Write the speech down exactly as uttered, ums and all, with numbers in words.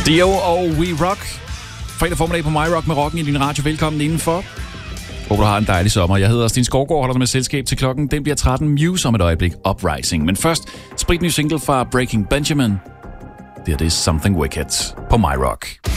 Dio og We Rock. Fredag formiddag på My Rock med Rocken i din radio. Velkommen indenfor. Håber, du har en dejlig sommer. Jeg hedder Sten Skovgaard, holder dig med selskab til klokken. Den bliver tretten. Muse om et øjeblik. Uprising. Men først, spritny single fra Breaking Benjamin. Det er det Something Wicked på My Rock.